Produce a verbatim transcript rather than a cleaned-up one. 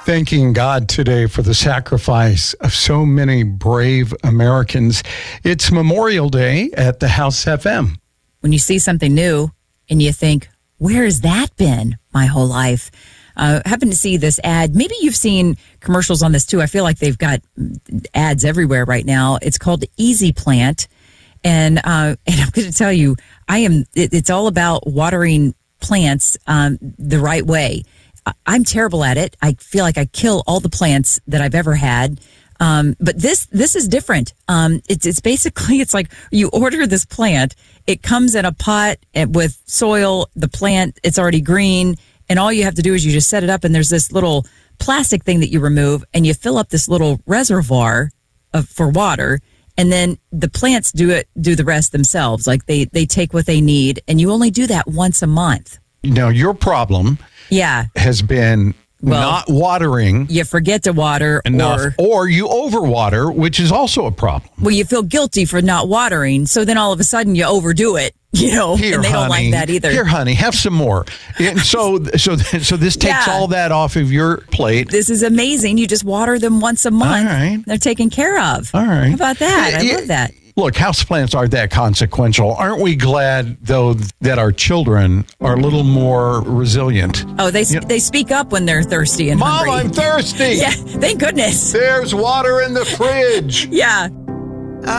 thanking God today for the sacrifice of so many brave Americans. It's Memorial Day at the House F M. When you see something new and you think, where has that been my whole life? Uh, happened to see this ad. Maybe you've seen commercials on this too. I feel like they've got ads everywhere right now. It's called Easy Plant. And, uh, and I'm going to tell you, I am, it, it's all about watering plants um, the right way. I'm terrible at it. I feel like I kill all the plants that I've ever had. Um, but this, this is different. Um, it's, it's basically, it's like you order this plant. It comes in a pot with soil. The plant, it's already green. And all you have to do is you just set it up and there's this little plastic thing that you remove and you fill up this little reservoir of, for water. And then the plants do it, do the rest themselves. Like they, they take what they need and you only do that once a month. Now, your problem yeah. has been well, not watering. You forget to water enough, or, or you overwater, which is also a problem. Well, you feel guilty for not watering. So then all of a sudden you overdo it, you know, Here, and they honey, don't like that either. Here, honey, have some more. And so, so, so this takes Yeah. all that off of your plate. This is amazing. You just water them once a month. All right. They're taken care of. All right. How about that? I Yeah, love that. Look, houseplants aren't that consequential. Aren't we glad, though, that our children are a little more resilient? Oh, they You- they speak up when they're thirsty and Mom, hungry. I'm thirsty. Yeah, thank goodness. There's water in the fridge. Yeah.